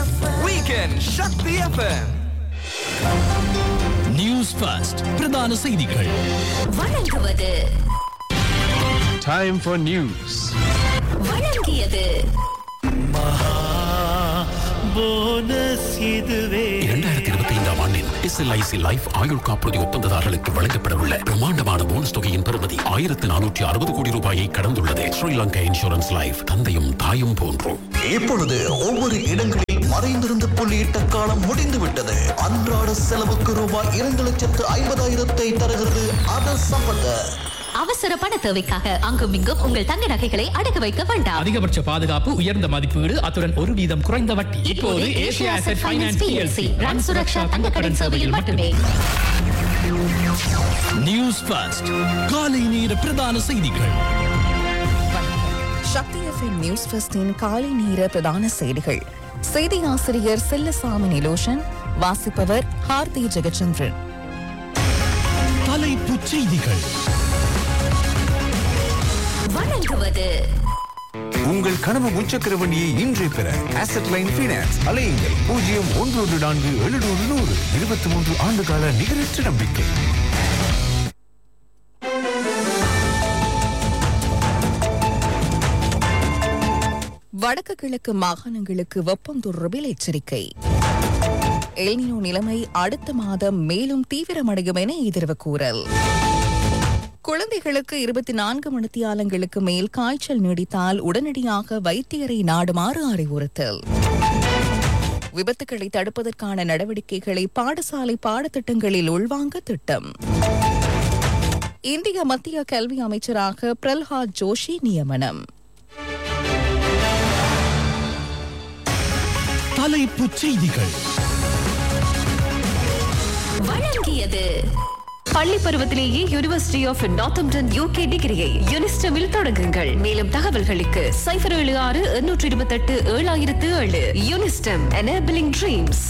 Weekend Shakti FM. News first பிரதான செய்திகள் வழங்குவது Time for news. வழங்கியது போனஸ் இதுவே 2025 ஆண்டின் SLIC லைஃப் ஆயுள் காப்புறுதி ஒப்பந்ததாரர்களுக்கு வழங்கப்படவுள்ள பிரமாண்டமான போனஸ் தொகையின் பெறுமதி 1460 கோடி ரூபாயை கடந்துள்ளது. ஸ்ரீலங்கா இன்சூரன்ஸ் லைஃப் தந்தையும் தாயும் போன்றோம். இப்பொழுது ஒவ்வொரு இடங்களில் மறைந்திருந்து புள்ளியிட்ட காலம் முடிந்துவிட்டது. அன்றாட செலவுக்கு ரூபாய் 2,50,000 தருகிறது அதர் சம்பந்த. அவசர பண தேவைக்காக அங்கும் இங்கும் உங்கள் தங்க நகைகளை அடகு வைக்க வேண்டாம். அதிகபட்ச பாதுகாப்பு, உயர்ந்த மதிப்பீடு, அத்துடன் 1% குறைந்த வட்டி. இப்போது Asia asset finance PLC run Suraksha தங்க கடன் சேவையில் மட்டுமே. நியூஸ் ஃபர்ஸ்ட் காலை நேர பிரதான செய்திகள். சக்தி FM நியூஸ் ஃபர்ஸ்டின் காலை நேர பிரதான செய்திகள். செய்தி ஆசிரியர் செல்லசாமி நிலோஷன், வாசிப்பவர் ஹார்தி ஜெகச்சந்திரன். தலைப்புச் செய்திகள் வழங்குவது உங்கள் கனவு முச்சக்கர வண்டியை இன்றே பெற Asset Line Finance அலையுங்கள் 0114 700 23 ஆண்டுகால நிகரற்ற நம்பிக்கை. வடக்கு கிழக்கு மாகாணங்களுக்கு வெப்பம் தொடர்பில் எச்சரிக்கை. எல்னினோ நிலைமை அடுத்த மாதம் மேலும் தீவிரமடையும் என எதிர்வு கூறல். குழந்தைகளுக்கு 24 மணித்தியாலங்களுக்கு மேல் காய்ச்சல் நீடித்தால் உடனடியாக வைத்தியரை நாடுமாறு அறிவுறுத்தல். விபத்துக்களை தடுப்பதற்கான நடவடிக்கைகளை பாடசாலை பாடத்திட்டங்களில் உள்வாங்க திட்டம். இந்திய மத்திய கல்வி அமைச்சராக பிரல்ஹாத் ஜோஷி நியமனம். தலைப்புச் செய்திகள் வழங்கியது பள்ளி பருவத்திலேயே யூனிவர்சிட்டி ஆஃப் நார்த்தம்ப்டன் UK டிகிரியை யுனிஸ்டமில் தொடங்குங்கள். மேலும் தகவல்களுக்கு 076-828-7007. யுனிஸ்டம் எனேபிளிங் ட்ரீம்ஸ்.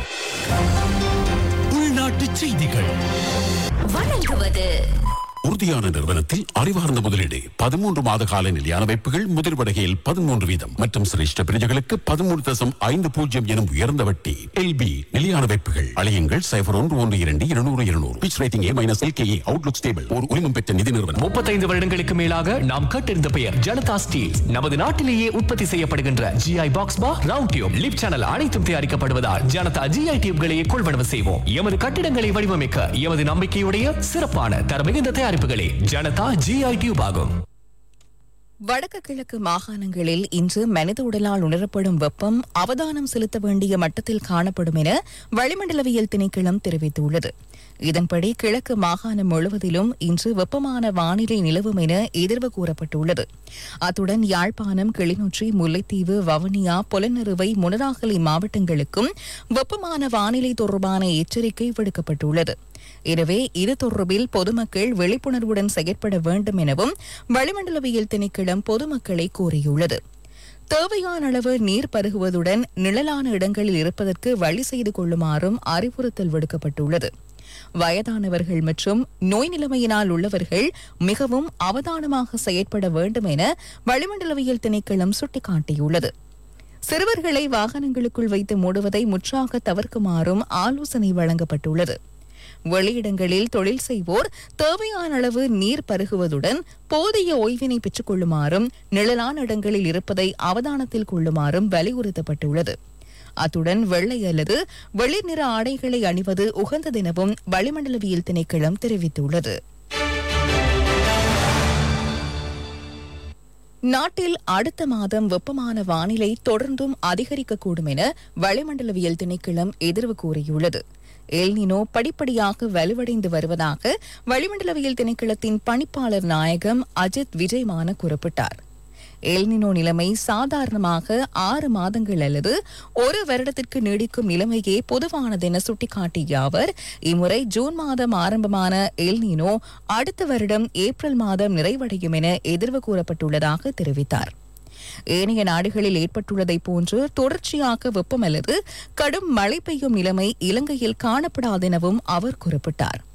உள்நாட்டுச் செய்திகள் வழங்குவது உறுதியான நிறுவனத்தில் அறிவார்ந்த முதலீடு 13 மாத கால நிலையான வைப்புகள் முதிர்வடைகையில் 13% மற்றும் சிரேஷ்ட பிரஜைகளுக்கு 13.50 எனும் உயர்ந்த வட்டி. LB நிலையான வைப்புகள் அழையுங்கள் 0112 pitch rating A-LKE Outlook stable. ஒரு உரிமம் பெற்ற நிதி நிறுவனம். 35 வருடங்களுக்கு மேலாக நாம் கேட்டிருந்த பெயர் ஜனதா ஸ்டீல்ஸ். நமது நாட்டிலேயே உற்பத்தி செய்யப்படுகின்ற GI பாக்ஸ் பார், ரவுண்ட் டியூப், லிப் சேனல் அனைத்தும் தயாரிக்கப்படுவதால் ஜனதா GI டியூப்களையே கொள்வனவு செய்வோம். எமது கட்டிடங்களை வடிவமைக்க எமது நம்பிக்கையுடைய சிறப்பான தரமிகுந்த தயாரிப்புகளே ஜனதா GI டியூப் ஆகும். வடக்கு கிழக்கு மாகாணங்களில் இன்று மனித உடலால் உணரப்படும் வெப்பம் அவதானம் செலுத்த வேண்டிய மட்டத்தில் காணப்படும் என வளிமண்டலவியல் திணைக்களம் தெரிவித்துள்ளது. இதன்படி கிழக்கு மாகாணம் முழுவதிலும் இன்று வெப்பமான வானிலை நிலவும் என எதிர்வு கூறப்பட்டுள்ளது. அத்துடன் யாழ்ப்பாணம், கிளிநொச்சி, முல்லைத்தீவு, வவுனியா, பொலன்னறுவை, முனராகலை மாவட்டங்களுக்கும் வெப்பமான வானிலை தொடர்பான எச்சரிக்கை விடுக்கப்பட்டுள்ளது. எனவே இது தொடர்பில் பொதுமக்கள் விழிப்புணர்வுடன் செயற்பட வேண்டும் எனவும் வளிமண்டலவியல் திணைக்களம் பொதுமக்களை கோரியுள்ளது. தேவையான அளவு நீர் பருகுவதுடன் நிழலான இடங்களில் இருப்பதற்கு வழி செய்து கொள்ளுமாறும் அறிவுறுத்தல் விடுக்கப்பட்டுள்ளது. வயதானவர்கள் மற்றும் நோய் நிலைமையினால் உள்ளவர்கள் மிகவும் அவதானமாக செயற்பட வேண்டும் என வளிமண்டலவியல் திணைக்களம் சுட்டிக்காட்டியுள்ளது. சிறுவர்களை வாகனங்களுக்குள் வைத்து மூடுவதை முற்றாக தவிர்க்குமாறும் ஆலோசனை வழங்கப்பட்டுள்ளது. வெளியிடங்களில் தொழில் செய்வோர் தேவையான அளவு நீர் பருகுவதுடன் போதிய ஓய்வினை பெற்றுக் கொள்ளுமாறும் நிழலான இடங்களில் இருப்பதை அவதானத்தில் கொள்ளுமாறும் வலியுறுத்தப்பட்டுள்ளது. அத்துடன் வெள்ளை அல்லது வெளிர் நிற ஆடைகளை அணிவது உகந்ததெனவும் வளிமண்டலவியல் திணைக்களம் தெரிவித்துள்ளது. நாட்டில் அடுத்த மாதம் வெப்பமான வானிலை தொடர்ந்தும் அதிகரிக்கக்கூடும் என வளிமண்டலவியல் திணைக்களம் எதிர்வு கூறியுள்ளது. எல்னினோ படிப்படியாக வலுவடைந்து வருவதாக வளிமண்டலவியல் திணைக்களத்தின் பணிப்பாளர் நாயகம் அஜித் விஜயமான குறிப்பிட்டார். எல்னினோ நிலைமை சாதாரணமாக 6 மாதங்கள் அல்லது 1 வருடத்திற்கு நீடிக்கும் நிலைமையே பொதுவானதென சுட்டிக்காட்டிய அவர், இம்முறை ஜூன் மாதம் ஆரம்பமான எல்னினோ அடுத்த வருடம் ஏப்ரல் மாதம் நிறைவடையும் என எதிர்வு கூறப்பட்டுள்ளதாக தெரிவித்தார். ஏனைய நாடுகளில் ஏற்பட்டுள்ளதை போன்று தொடர்ச்சியாக வெப்பம் அல்லது கடும் மழை பெய்யும் நிலைமை இலங்கையில் காணப்படாதெனவும் அவர் குறிப்பிட்டார்.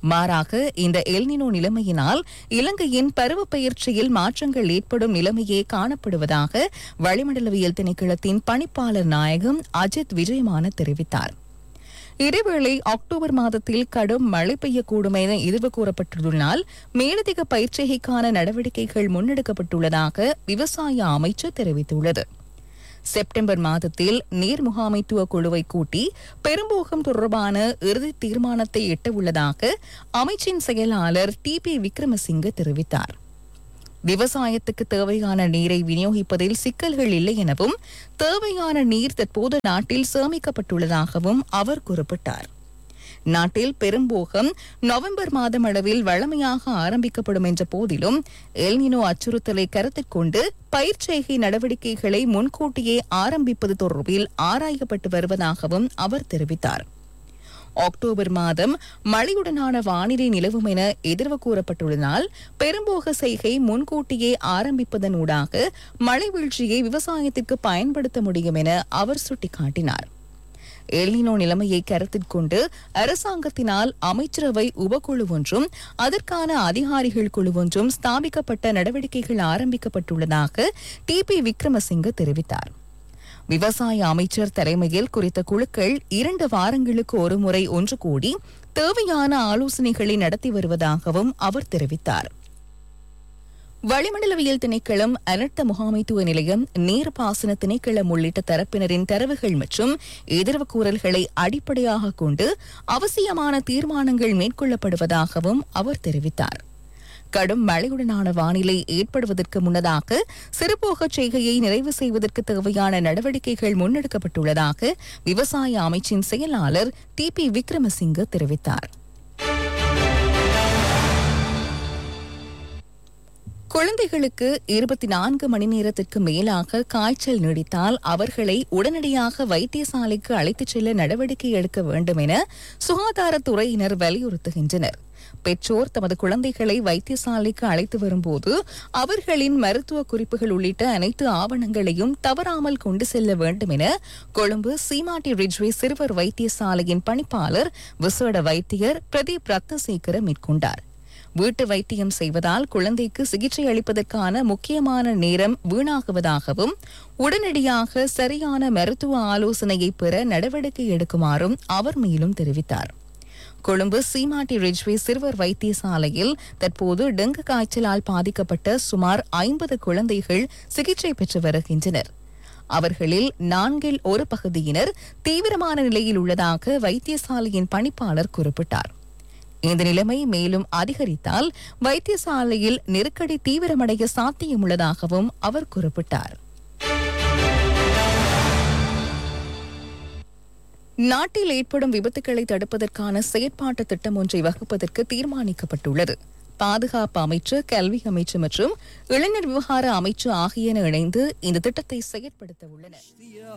மாறாக இந்த எல்னினோ நிலைமையினால் இலங்கையின் பருவப்பெயர்ச்சியில் மாற்றங்கள் ஏற்படும் நிலைமையே காணப்படுவதாக வளிமண்டலவியல் திணைக்களத்தின் பணிப்பாளர் நாயகம் அஜித் விஜயமான தெரிவித்தார். இதேவேளை அக்டோபர் மாதத்தில் கடும் மழை பெய்யக்கூடும் என எதிர்வு கூறப்பட்டுள்ளதால் மேலதிக பயிர்ச்செய்கைக்கான நடவடிக்கைகள் முன்னெடுக்கப்பட்டுள்ளதாக விவசாய அமைச்சர் தெரிவித்துள்ளது. செப்டம்பர் மாதத்தில் நீர் முகாமைத்துவ குழுவை கூட்டி பெரும்போகம் தொடர்பான இறுதி தீர்மானத்தை எட்டவுள்ளதாக அமைச்சின் செயலாளர் டிபி விக்ரமசிங்க தெரிவித்தார். விவசாயத்துக்கு தேவையான நீரை விநியோகிப்பதில் சிக்கல்கள் இல்லை எனவும் தேவையான நீர் தற்போது நாட்டில் சேமிக்கப்பட்டுள்ளதாகவும் அவர் குறிப்பிட்டார். நாட்டில் பெரும்போகம் நவம்பர் மாதம் அளவில் வழமையாக ஆரம்பிக்கப்படும் என்ற போதிலும் எல்னினோ அச்சுறுத்தலை கருத்தில் கொண்டு பயிர்ச்செய்கை நடவடிக்கைகளை முன்கூட்டியே ஆரம்பிப்பது தொடர்பில் ஆராயப்பட்டு வருவதாகவும் அவர் தெரிவித்தார். அக்டோபர் மாதம் மழையுடனான வானிலை நிலவும் என எதிர்வு கூறப்பட்டுள்ளதால் பெரும்போக செய்கை முன்கூட்டியே ஆரம்பிப்பதனூடாக மழை வீழ்ச்சியை விவசாயத்திற்கு பயன்படுத்த முடியும் என அவர் சுட்டிக்காட்டினார். எல்னினோ நிலைமையை கருத்தில் கொண்டு அரசாங்கத்தினால் அமைச்சரவை உபக்குழு ஒன்றும் அதற்கான அதிகாரிகள் குழு ஒன்றும் ஸ்தாபிக்கப்பட்ட நடவடிக்கைகள் ஆரம்பிக்கப்பட்டுள்ளதாக டிபி விக்ரமசிங்க தெரிவித்தார். விவசாய அமைச்சர் தலைமையில் குறித்த குழுக்கள் 2 வாரங்களுக்கு ஒருமுறை ஒன்று கூடி தேவையான ஆலோசனைகளை நடத்தி வருவதாகவும் அவர் தெரிவித்தார். வளிமண்டலவியல் திணைக்களம், அனர்த்த முகாமைத்துவ நிலையம், நீர்ப்பாசன திணைக்களம் உள்ளிட்ட தரப்பினரின் தரவுகள் மற்றும் எதிர்வு கூறல்களை அடிப்படையாக கொண்டு அவசியமான தீர்மானங்கள் மேற்கொள்ளப்படுவதாகவும் அவர் தெரிவித்தார். கடும் மழையுடனான வானிலை ஏற்படுவதற்கு முன்னதாக சிறுபோக செய்கையை நிறைவு செய்வதற்கு தேவையான நடவடிக்கைகள் முன்னெடுக்கப்பட்டுள்ளதாக விவசாய அமைச்சின் செயலாளர் டிபி விக்ரமசிங்க தெரிவித்தார். குழந்தைகளுக்கு 24 மணி நேரத்திற்கு மேலாக காய்ச்சல் நீடித்தால் அவர்களை உடனடியாக வைத்தியசாலைக்கு அழைத்துச் செல்ல நடவடிக்கை எடுக்க வேண்டும் என சுகாதாரத்துறையினர் வலியுறுத்துகின்றனர். பெற்றோர் தமது குழந்தைகளை வைத்தியசாலைக்கு அழைத்து வரும்போது அவர்களின் மருத்துவ குறிப்புகள் உள்ளிட்ட அனைத்து ஆவணங்களையும் தவறாமல் கொண்டு செல்ல வேண்டும் என கொழும்பு சீமாட்டி ரிட்ஜ்வே சிறுவர் வைத்தியசாலையின் பணிப்பாளர் விசேட வைத்தியர் பிரதீப் ரத்னசேகர மேற்கொண்டார். வீட்டு வைத்தியம் செய்வதால் குழந்தைக்கு சிகிச்சை அளிப்பதற்கான முக்கியமான நேரம் வீணாகுவதாகவும் உடனடியாக சரியான மருத்துவ ஆலோசனையை பெற நடவடிக்கை எடுக்குமாறும் அவர் மேலும் தெரிவித்தார். கொழும்பு சீமாட்டி ரிட்ஜ்வே சிறுவர் வைத்தியசாலையில் தற்போது டெங்கு காய்ச்சலால் பாதிக்கப்பட்ட சுமார் 50 குழந்தைகள் சிகிச்சை பெற்று வருகின்றனர். அவர்களில் 1/4 பகுதியினர் தீவிரமான நிலையில் உள்ளதாக வைத்தியசாலையின் பணிப்பாளர் குறிப்பிட்டார். இந்த நிலைமை மேலும் அதிகரித்தால் வைத்தியசாலையில் நெருக்கடி தீவிரமடைய சாத்தியமுள்ளதாகவும் அவர் குறிப்பிட்டார். நாட்டில் ஏற்படும் விபத்துக்களை தடுப்பதற்கான செயற்பாட்டு திட்டம் ஒன்றை வகுப்பதற்கு தீர்மானிக்கப்பட்டுள்ளது. பாதுகாப்பு அமைச்சு, கல்வி அமைச்சு மற்றும் இளைஞர் விவகார அமைச்சு ஆகியன இணைந்து இந்த திட்டத்தை செயற்படுத்த உள்ளன.